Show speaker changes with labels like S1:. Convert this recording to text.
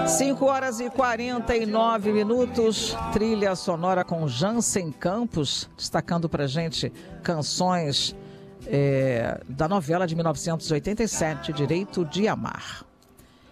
S1: 5h49, trilha sonora com Jansen Campos, destacando pra gente canções da novela de 1987, Direito de Amar.